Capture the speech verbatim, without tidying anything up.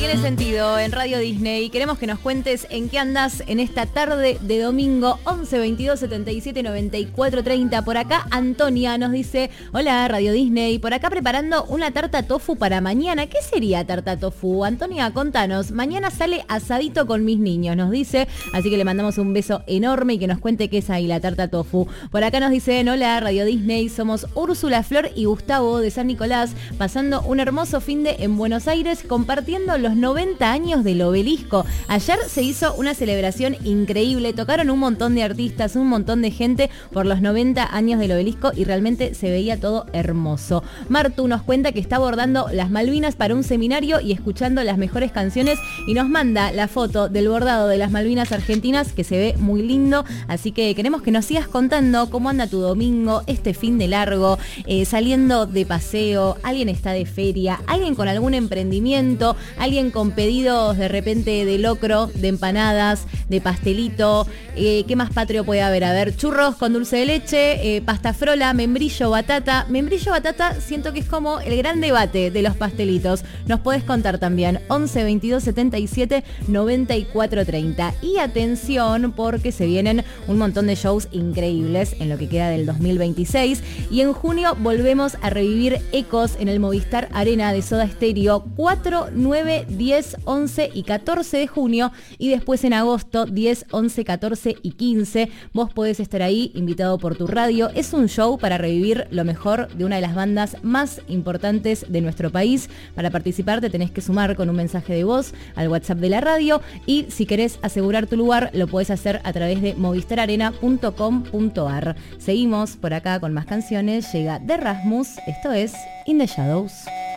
Tiene sentido en Radio Disney. Queremos que nos cuentes en qué andas en esta tarde de domingo. Once veintidós setenta y siete noventa y cuatro treinta. Por acá Antonia nos dice: hola Radio Disney, por acá preparando una tarta tofu para mañana. ¿Qué sería tarta tofu? Antonia, contanos. Mañana sale asadito con mis niños, nos dice. Así que le mandamos un beso enorme y que nos cuente qué es ahí la tarta tofu. Por acá nos dicen: hola Radio Disney, somos Úrsula, Flor y Gustavo de San Nicolás, pasando un hermoso finde en Buenos Aires, compartiendo los noventa años del Obelisco. Ayer se hizo una celebración increíble, tocaron un montón de artistas, un montón de gente por los noventa años del Obelisco y realmente se veía todo hermoso. Martu nos cuenta que está abordando las Malvinas para un seminario y escuchando las mejores canciones y nos manda la foto del bordado de las Malvinas argentinas que se ve muy lindo, así que queremos que nos sigas contando cómo anda tu domingo, este fin de largo, eh, saliendo de paseo, alguien está de feria, alguien con algún emprendimiento, alguien con pedidos de repente de locro, de empanadas, de pastelito. Eh, ¿Qué más patrio puede haber? A ver, churros con dulce de leche, eh, pasta frola, membrillo, batata. Membrillo, batata, siento que es como el gran debate de los pastelitos. Nos podés contar también. once veintidós setenta y siete noventa y cuatro treinta. Y atención, porque se vienen un montón de shows increíbles en lo que queda del dos mil veintiséis. Y en junio volvemos a revivir Ecos en el Movistar Arena de Soda Stereo. cuatro, nueve, diez, once y catorce de junio. Y después en agosto, diez, once, catorce y quince. Vos podés estar ahí, invitado por tu radio. Es un show para revivir lo mejor de una de las bandas más importantes de nuestro país. Para participar te tenés que sumar con un mensaje de voz al WhatsApp de la radio. Y si querés asegurar tu lugar, lo podés hacer a través de movistar arena punto com punto ar. Seguimos por acá con más canciones. Llega The Rasmus. Esto es In the Shadows.